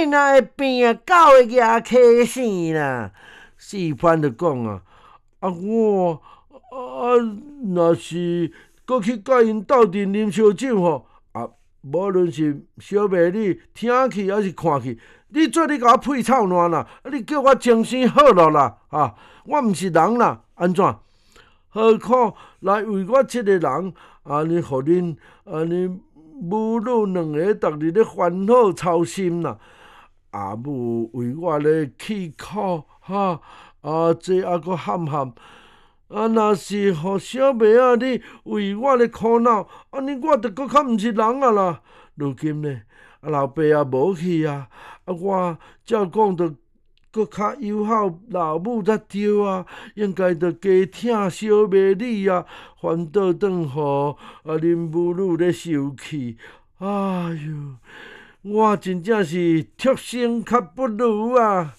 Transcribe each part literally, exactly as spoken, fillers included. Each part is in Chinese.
哪会变啊？狗会牙起死啦！四番就讲啊，啊我啊若是搁去甲因斗阵啉烧酒吼，啊无论是小妹你听去还是看去，你做你甲我配臭烂啦！啊你叫我精神好落啦，啊我毋是人啦，安怎？何况来为我即个人，安尼互恁安尼母女两个逐日咧烦恼操心啦。阿母为我咧气苦哈，啊这还阁喊喊，啊若是互小妹仔你为我咧苦恼，安尼我着阁较毋是人啊啦。如今呢，啊老爸也无去啊，啊我照讲着。搁较友好老母才对啊，应该着加疼小妹你啊，反倒转互啊恁母女咧受气。哎哟，我真正是畜生较不如啊！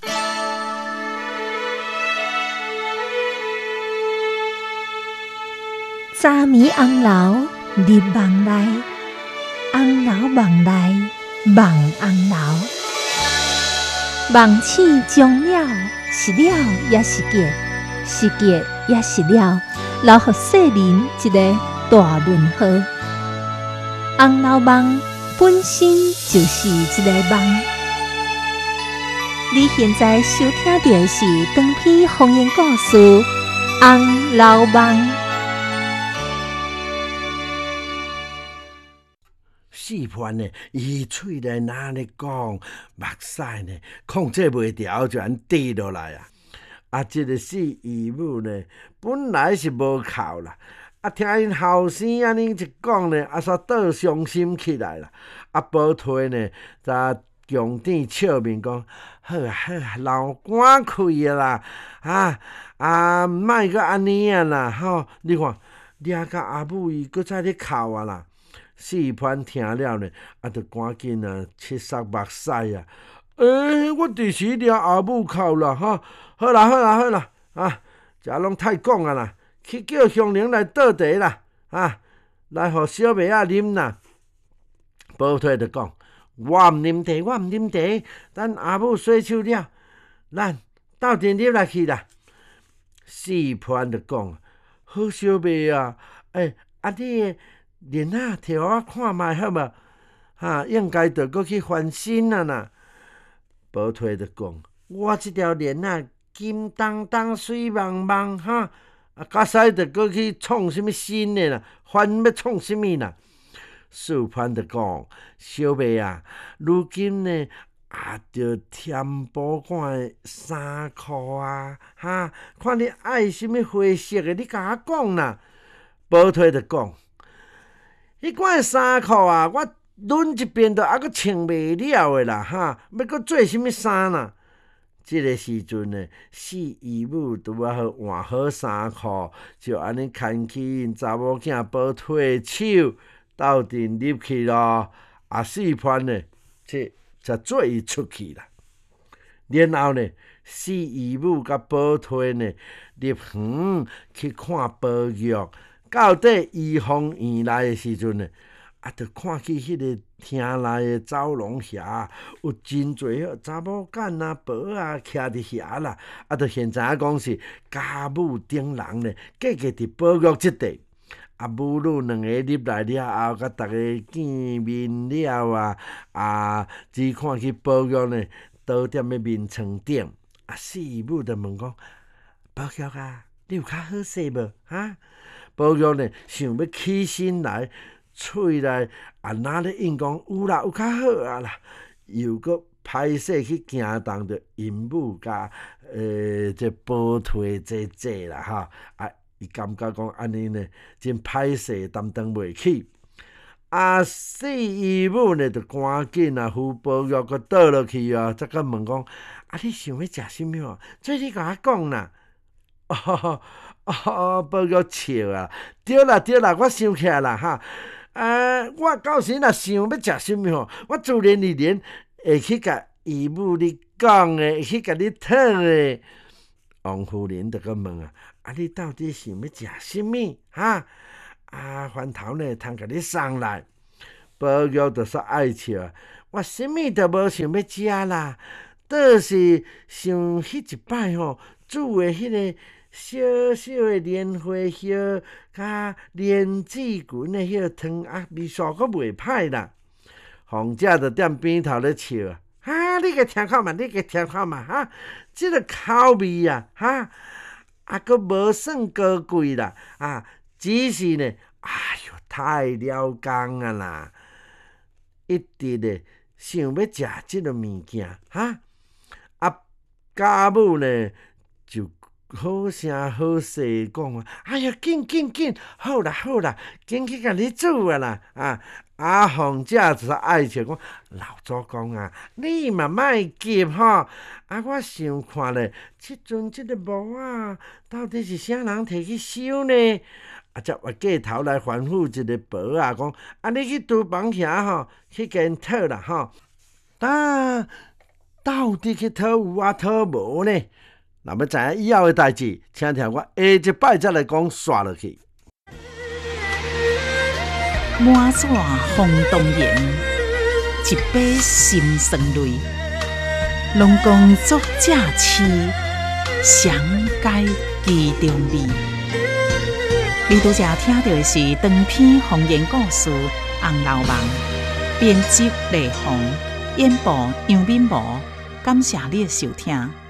早暝红楼入梦内，红楼梦内梦红楼。梦醒终了，是了也是结，是结也是了，留予世人一个大润和。红楼梦本身就是一个梦。你现在收听到的是长篇方言故事《红楼梦》。 四番呢，伊喙内哪咧讲，目屎呢控制袂牢，就安滴落来啊！啊，即、这个四姨母呢，本来是无哭啦，啊，听因后生安尼一讲呢，啊，煞倒伤心起来啦。啊，宝推呢，才强顶笑面讲：好啊好啊，流汗气啊啦，啊啊，毋莫阁安尼啊啦，吼！你看，掠甲阿母伊搁再咧哭啊啦。四番听了呢，啊，就赶紧啊，七煞目屎啊！诶，我伫时掠阿母哭啦，哈！好啦，好啦，好啦，啊，遮拢太讲啊啦，去叫香菱来倒茶啦，啊，来互小妹仔啉啦。宝推就讲：我毋啉茶，我毋啉茶，等阿母洗手了，咱斗阵入来去啦。四番就讲：好小妹啊，诶，啊你。莲仔摕互我看卖好无？哈，应该着搁去翻身啊呐。宝推就讲：我即条莲仔金当当、水茫茫，哈，啊，甲使着搁去创什物新的啦？翻要创什物啦？四番就讲：小妹啊，如今呢，也着添补款的衫裤啊，哈，看你爱什物花色的，你甲我讲啦。宝推就讲。迄款衫裤啊，我轮一遍都还阁穿袂了的啦，哈！要阁做什物衫啦？即个时阵呢，四姨母拄啊好换好衫裤，就安尼牵起因查某囝宝腿的手，斗阵入去咯。啊，四番呢，这才做伊出去啦。然后呢，四姨母甲宝腿呢，入园去看宝玉。到底怡红院内的时阵呢，啊，就看去迄个厅内的走廊遐，有真侪查某囝啊、婆啊徛伫遐啦，啊，就现知影讲是家母顶人呢，嫁嫁伫宝玉即地。啊，母女两个入来了后，甲逐个见面了啊，啊，只看去宝玉呢，倒踮咧面床顶。啊，四母就问讲：宝玉啊，你有较好势无？哈？宝玉呢，想要起身来，喙内啊哪咧应讲有啦，有较好啊啦，又搁歹势去惊动着因母甲诶这宝推这这啦哈，啊，伊感觉讲安尼呢，真歹势，担当袂起。啊，四姨母呢，就赶紧啊扶宝玉搁倒落去啊，则搁问讲：啊，你想要食啥物哦？做你甲我讲啦。哦哦，宝玉笑啊！对啦对啦，我想起来啦哈。啊，我到时若想要食啥物吼，我自然而然会去甲姨母你讲诶，会去甲你讨诶。王夫人就搁问啊：啊，你到底想要食啥物？哈？啊，番头呢，通甲你送来。宝玉就煞爱笑啊！ 我什么都无想要食啦，倒是想迄一摆吼煮的迄个小小的莲花叶甲莲子群的迄个汤啊，味素阁袂歹啦。凤姐就踮边头咧笑啊，哈！你个听看嘛，你个听看嘛，哈！即、這个口味啊，哈，啊，阁无算高贵啦，啊，只是呢，哎哟，太了工啊啦，一直咧想要食即个物件，哈，啊，家母呢就好声好势讲啊，哎呀，紧紧紧，好啦好啦，紧去甲你煮啊啦，啊！啊，凤姐就是爱笑讲，老祖公啊，你嘛莫急吼！啊，我想看咧，即阵即个木啊，到底是啥人摕去收呢？啊，才我过头来吩咐一个婆啊，讲啊，你去厨房遐吼，去检讨啦吼。但到底去讨有啊，讨无呢？若要知影以后的代志，请听我下一摆再来讲刷落去。 满纸风动言，一杯心酸泪。龙宫作者痴，详解其中味。你拄则听到的是长篇方言故事《红楼梦》，编辑雷鸿，演播杨敏模。感谢你的收听。